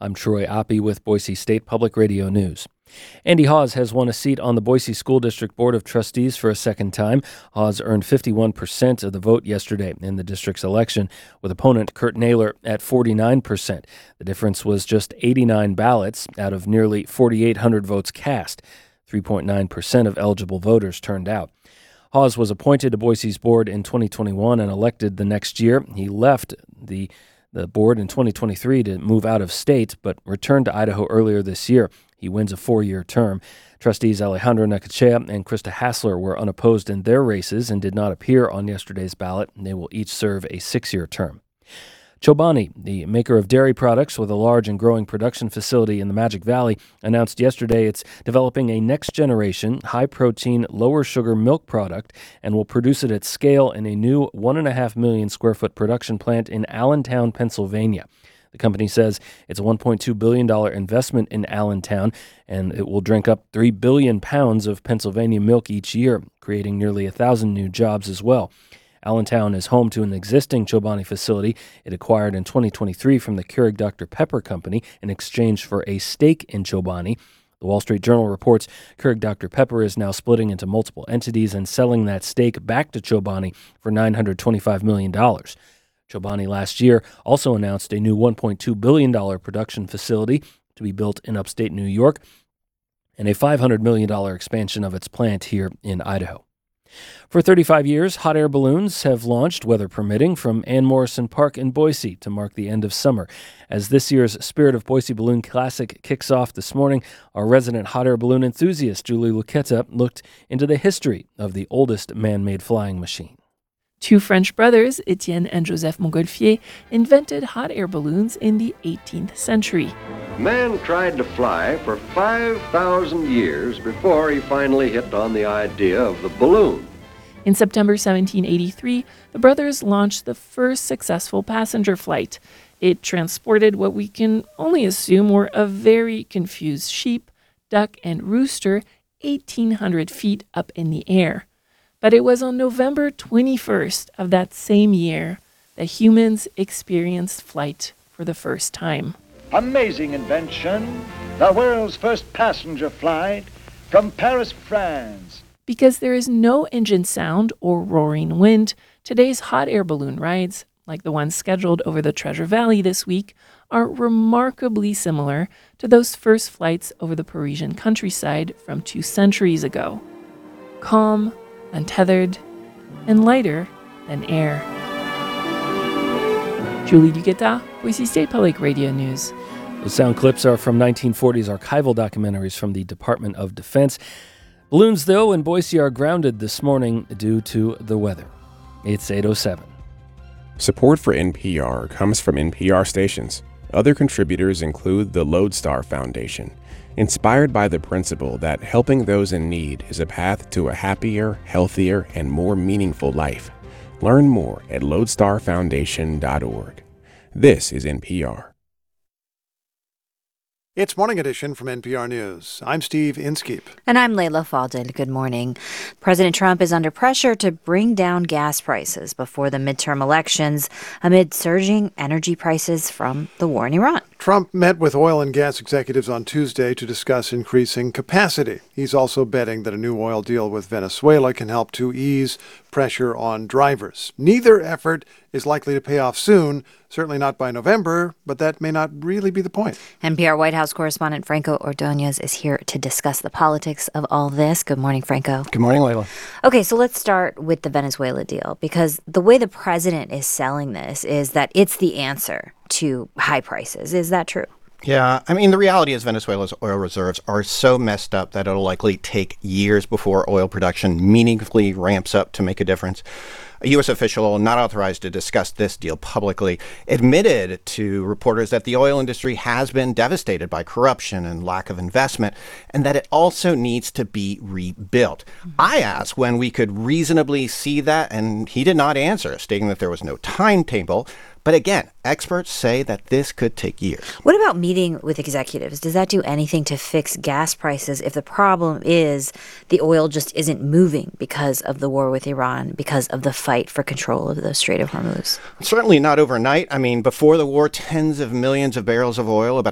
I'm Troy Oppie with Boise State Public Radio News. Andy Hawes has won a seat on the Boise School District Board of Trustees for a second time. Hawes earned 51% of the vote yesterday in the district's election, with opponent Kurt Naylor at 49%. The difference was just 89 ballots out of nearly 4,800 votes cast. 3.9% of eligible voters turned out. Hawes was appointed to Boise's board in 2021 and elected the next year. He left the board in 2023 to move out of state, but returned to Idaho earlier this year. He wins a 4-year term. Trustees Alejandro Necochea and Krista Hassler were unopposed in their races and did not appear on yesterday's ballot. They will each serve a 6-year term. Chobani, the maker of dairy products with a large and growing production facility in the Magic Valley, announced yesterday it's developing a next-generation, high-protein, lower-sugar milk product and will produce it at scale in a new 1.5 million square foot production plant in Allentown, Pennsylvania. The company says it's a $1.2 billion investment in Allentown, and it will drink up 3 billion pounds of Pennsylvania milk each year, creating nearly 1,000 new jobs as well. Allentown is home to an existing Chobani facility it acquired in 2023 from the Keurig Dr. Pepper Company in exchange for a stake in Chobani. The Wall Street Journal reports Keurig Dr. Pepper is now splitting into multiple entities and selling that stake back to Chobani for $925 million. Chobani last year also announced a new $1.2 billion production facility to be built in upstate New York and a $500 million expansion of its plant here in Idaho. For 35 years, hot air balloons have launched, weather permitting, from Ann Morrison Park in Boise to mark the end of summer. As this year's Spirit of Boise Balloon Classic kicks off this morning, our resident hot air balloon enthusiast, Julie Luqueta, looked into the history of the oldest man-made flying machine. Two French brothers, Etienne and Joseph Montgolfier, invented hot air balloons in the 18th century. Man tried to fly for 5,000 years before he finally hit on the idea of the balloon. In September 1783, the brothers launched the first successful passenger flight. It transported what we can only assume were a very confused sheep, duck, and rooster 1,800 feet up in the air. But it was on November 21st of that same year that humans experienced flight for the first time. Amazing invention, the world's first passenger flight from Paris, France. Because there is no engine sound or roaring wind, today's hot air balloon rides, like the ones scheduled over the Treasure Valley this week, are remarkably similar to those first flights over the Parisian countryside from 2 centuries ago. Calm, untethered, and lighter than air. Julie Luqueta, Boise State Public Radio News. The sound clips are from 1940s archival documentaries from the Department of Defense. Balloons, though, in Boise are grounded this morning due to the weather. It's 8:07. Support for NPR comes from NPR stations. Other contributors include the Lodestar Foundation, inspired by the principle that helping those in need is a path to a happier, healthier, and more meaningful life. Learn more at lodestarfoundation.org. This is NPR. It's Morning Edition from NPR News. I'm Steve Inskeep. And I'm Layla Falden. Good morning. President Trump is under pressure to bring down gas prices before the midterm elections amid surging energy prices from the war in Iran. Trump met with oil and gas executives on Tuesday to discuss increasing capacity. He's also betting that a new oil deal with Venezuela can help to ease pressure on drivers. Neither effort is likely to pay off soon, certainly not by November, but that may not really be the point. NPR White House correspondent Franco Ordonez is here to discuss the politics of all this. Good morning, Franco. Good morning, Layla. Okay, so let's start with the Venezuela deal, because the way the president is selling this is that it's the answer to high prices. Is that true? Yeah, I mean, the reality is Venezuela's oil reserves are so messed up that it'll likely take years before oil production meaningfully ramps up to make a difference. A U.S. official not authorized to discuss this deal publicly admitted to reporters that the oil industry has been devastated by corruption and lack of investment, and that it also needs to be rebuilt. I asked when we could reasonably see that, and he did not answer, stating that there was no timetable. But again, experts say that this could take years. What about meeting with executives? Does that do anything to fix gas prices if the problem is the oil just isn't moving because of the war with Iran, because of the fight for control of the Strait of Hormuz? Certainly not overnight. I mean, before the war, tens of millions of barrels of oil, about